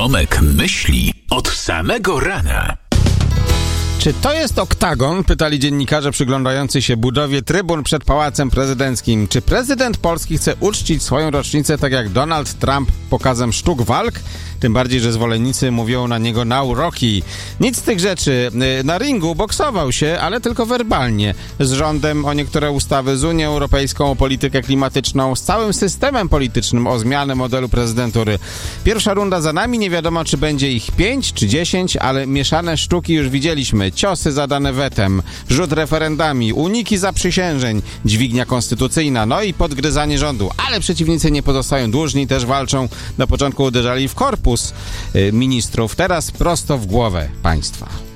Tomek myśli od samego rana. Czy to jest oktagon? Pytali dziennikarze przyglądający się budowie trybun przed Pałacem Prezydenckim. Czy prezydent Polski chce uczcić swoją rocznicę tak jak Donald Trump pokazem sztuk walk? Tym bardziej, że zwolennicy mówią na niego Now Rocky. Nic z tych rzeczy. Na ringu boksował się, ale tylko werbalnie. Z rządem o niektóre ustawy, z Unią Europejską o politykę klimatyczną, z całym systemem politycznym o zmianę modelu prezydentury. Pierwsza runda za nami, nie wiadomo czy będzie ich 5 czy 10, ale mieszane sztuki już widzieliśmy. Ciosy zadane wetem, rzut referendami, uniki zaprzysiężeń, dźwignia konstytucyjna, no i podgryzanie rządu. Ale przeciwnicy nie pozostają dłużni, też walczą. Na początku uderzali w korpus ministrów, teraz prosto w głowę państwa.